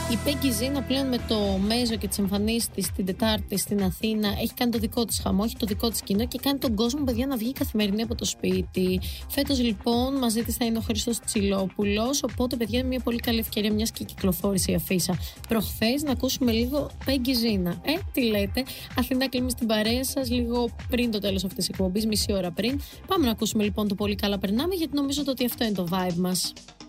Η Πέγκι Ζήνα πλέον με το Μέζο και τις εμφανίσεις της την Τετάρτη στην Αθήνα έχει κάνει το δικό της χαμό, έχει το δικό της κοινό και κάνει τον κόσμο, παιδιά, να βγει καθημερινή από το σπίτι. Φέτος λοιπόν μαζί της θα είναι ο Χρήστος Τσιλόπουλος, οπότε παιδιά είναι μια πολύ καλή ευκαιρία, μιας και κυκλοφόρησε η αφίσα προχθές, να ακούσουμε λίγο Πέγκι Ζήνα. Τι λέτε? Αθηνά κλείνει στην παρέα σας λίγο πριν το τέλος αυτής της εκπομπής, μισή ώρα πριν. Πάμε να ακούσουμε λοιπόν το πολύ καλά περνάμε, γιατί νομίζω ότι αυτό είναι το vibe μας.